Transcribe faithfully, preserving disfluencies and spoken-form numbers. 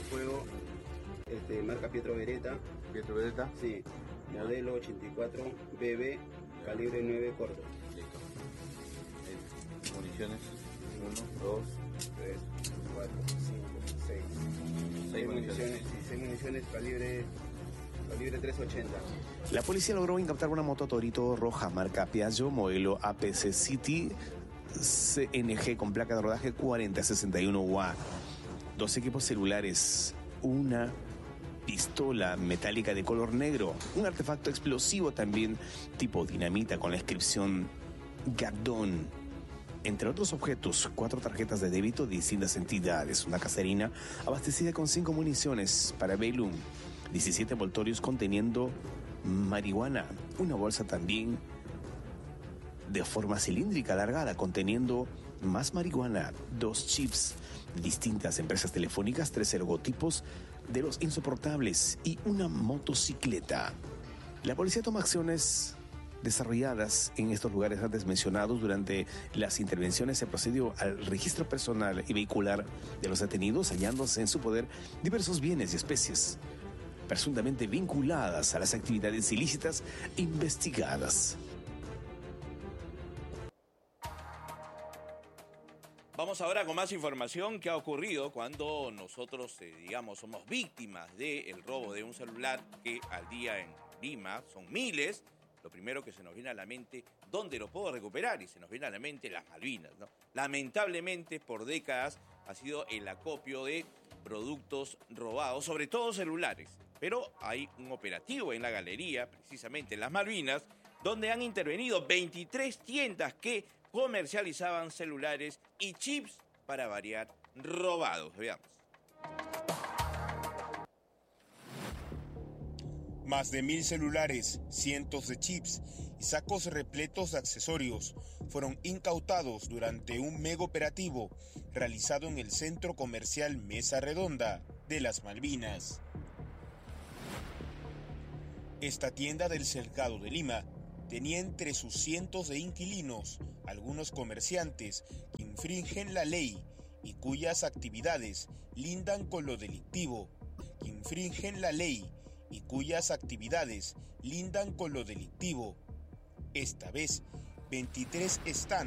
fuego, este, marca Pietro Beretta. ¿Pietro Beretta? Sí, modelo ochenta y cuatro B B, calibre nueve corto. Listo. Eh, municiones, uno, dos, tres, cuatro, cinco, seis. seis municiones, sí, seis municiones calibre, calibre trescientos ochenta. La policía logró incautar una moto Torito roja marca Piaggio, modelo A P C City C N G con placa de rodaje cuarenta sesenta y uno U A, dos equipos celulares, una pistola metálica de color negro, un artefacto explosivo también tipo dinamita con la inscripción Gardón. Entre otros objetos, cuatro tarjetas de débito de distintas entidades, una caserina abastecida con cinco municiones para Bellum, diecisiete envoltorios conteniendo marihuana, una bolsa también de forma cilíndrica alargada conteniendo más marihuana, dos chips de distintas empresas telefónicas, trece logotipos de los insoportables y una motocicleta. La policía toma acciones desarrolladas en estos lugares antes mencionados. Durante las intervenciones se procedió al registro personal y vehicular de los detenidos, hallándose en su poder diversos bienes y especies presuntamente vinculadas a las actividades ilícitas investigadas. Vamos ahora con más información que ha ocurrido cuando nosotros, eh, digamos, somos víctimas del robo de un celular, que al día en Lima son miles. Lo primero que se nos viene a la mente, ¿dónde lo puedo recuperar? Y se nos viene a la mente las Malvinas, ¿no? Lamentablemente, por décadas ha sido el acopio de productos robados, sobre todo celulares. Pero hay un operativo en la galería, precisamente en las Malvinas, donde han intervenido veintitrés tiendas que comercializaban celulares y chips, para variar, robados. Veamos. Más de mil celulares, cientos de chips y sacos repletos de accesorios fueron incautados durante un mega operativo realizado en el centro comercial Mesa Redonda de las Malvinas. Esta tienda del Cercado de Lima tenía entre sus cientos de inquilinos algunos comerciantes que infringen la ley y cuyas actividades lindan con lo delictivo, que infringen la ley y cuyas actividades lindan con lo delictivo. Esta vez, veintitrés están